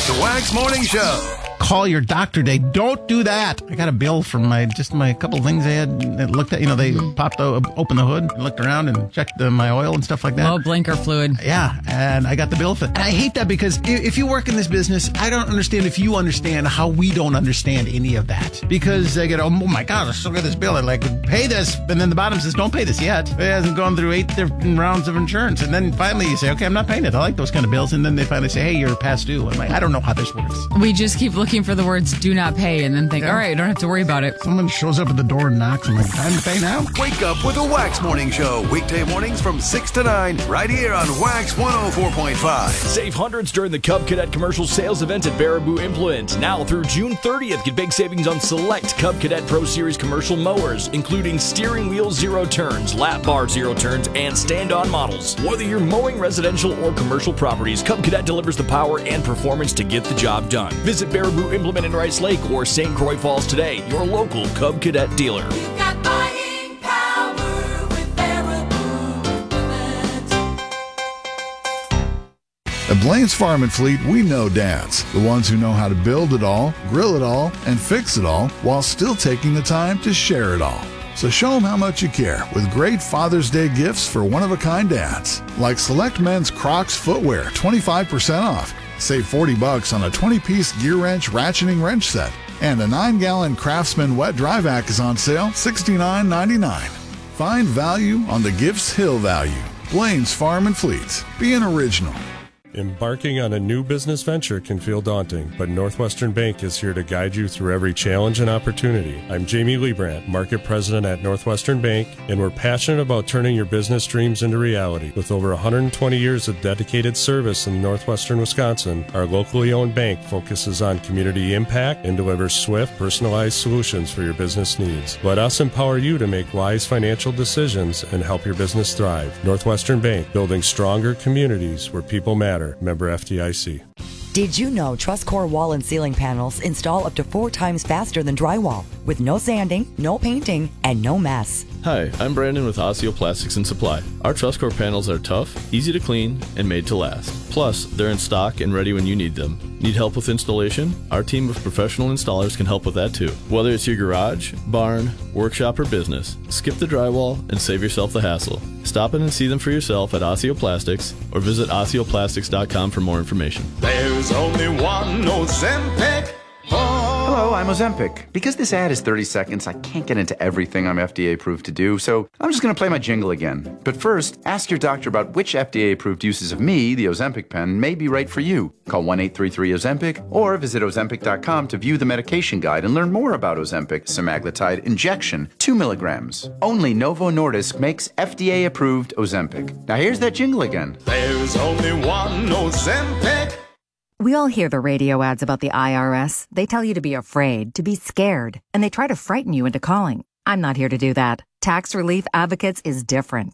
The Wax Morning Show. Call your doctor day. Don't do that. I got a bill from my couple of things they had looked at. They popped open the hood and looked around and checked my oil and stuff like that. Oh, blinker fluid. Yeah, and I got the bill for it. And I hate that because if you work in this business, I don't understand if you understand how we don't understand any of that. Because they get, oh my God, let's look at this bill. They're like, pay this. And then the bottom says, don't pay this yet. It hasn't gone through 8 different rounds of insurance. And then finally you say, okay, I'm not paying it. I like those kind of bills. And then they finally say, hey, you're past due. I'm like, I don't know how this works. We just keep looking for the words do not pay and then think, all right, I don't have to worry about it. Someone shows up at the door and knocks. I'm like, time to pay now? Wake up with the Wax Morning Show. Weekday mornings from 6 to 9. Right here on Wax 104.5. Save hundreds during the Cub Cadet commercial sales event at Baraboo Implement. Now through June 30th, get big savings on select Cub Cadet Pro Series commercial mowers, including steering wheel zero turns, lap bar zero turns, and stand-on models. Whether you're mowing residential or commercial properties, Cub Cadet delivers the power and performance to get the job done. Visit Baraboo Implement in Rice Lake or St. Croix Falls today, your local Cub Cadet dealer. You've got buying power with Baraboo Implement. At Blaine's Farm and Fleet, we know dads, the ones who know how to build it all, grill it all, and fix it all while still taking the time to share it all. So show them how much you care with great Father's Day gifts for one-of-a-kind dads. Like select men's Crocs footwear, 25% off. Save $40 on a 20-piece gear wrench ratcheting wrench set. And a 9-gallon Craftsman wet dry vac is on sale, $69.99. Find value on the Gifts Hill value. Blaine's Farm and Fleet. Be an original. Embarking on a new business venture can feel daunting, but Northwestern Bank is here to guide you through every challenge and opportunity. I'm Jamie Liebrandt, Market President at Northwestern Bank, and we're passionate about turning your business dreams into reality. With over 120 years of dedicated service in northwestern Wisconsin, our locally owned bank focuses on community impact and delivers swift, personalized solutions for your business needs. Let us empower you to make wise financial decisions and help your business thrive. Northwestern Bank, building stronger communities where people matter. Member FDIC. Did you know TrustCore wall and ceiling panels install up to 4 times faster than drywall with no sanding, no painting, and no mess? Hi, I'm Brandon with Osseo Plastics and Supply. Our TrustCore panels are tough, easy to clean, and made to last. Plus, they're in stock and ready when you need them. Need help with installation? Our team of professional installers can help with that too. Whether it's your garage, barn, workshop, or business, skip the drywall and save yourself the hassle. Stop in and see them for yourself at Osseo Plastics or visit OsseoPlastics.com for more information. There's only one Ozempic. Hello, I'm Ozempic. Because this ad is 30 seconds, I can't get into everything I'm FDA approved to do, so I'm just going to play my jingle again. But first, ask your doctor about which FDA approved uses of me, the Ozempic pen, may be right for you. Call 1-833-OZEMPIC or visit Ozempic.com to view the medication guide and learn more about Ozempic semaglutide injection, 2 milligrams. Only Novo Nordisk makes FDA approved Ozempic. Now here's that jingle again. There's only one Ozempic. We all hear the radio ads about the IRS. They tell you to be afraid, to be scared, and they try to frighten you into calling. I'm not here to do that. Tax Relief Advocates is different.